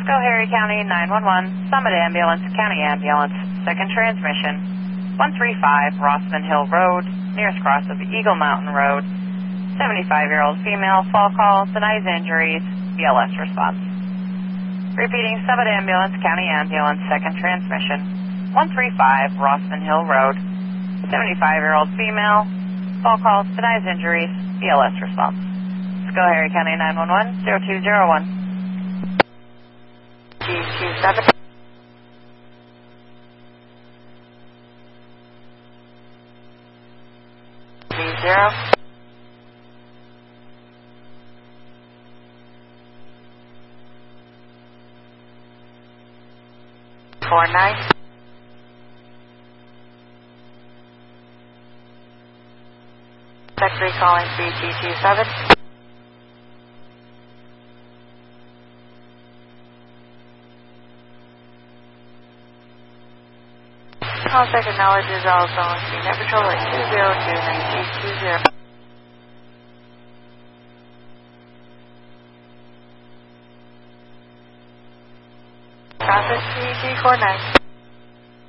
Schoharie County 911, Summit Ambulance, County Ambulance, second transmission, 135 Rossman Hill Road, nearest cross of Eagle Mountain Road, 75-year-old female, fall call, denies injuries, BLS response. Repeating, Summit Ambulance, County Ambulance, second transmission, 135 Rossman Hill Road, 75-year-old female, fall call, denies injuries, BLS response. Schoharie County 911, 0201. G27. 0. Four nine. Secretary calling 3227. Call second acknowledges all phones being net patrol at 2029820. Process 3349.